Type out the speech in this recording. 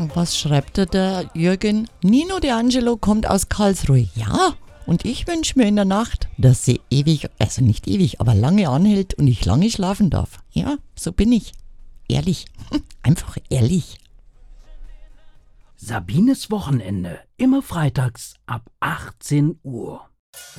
Was schreibt der Jürgen? Nino D'Angelo kommt aus Karlsruhe. Ja, und ich wünsche mir in der Nacht, dass sie ewig, also nicht ewig, aber lange anhält und ich lange schlafen darf. Ja, so bin ich. Ehrlich. Einfach ehrlich. Sabines Wochenende. Immer freitags ab 18 Uhr.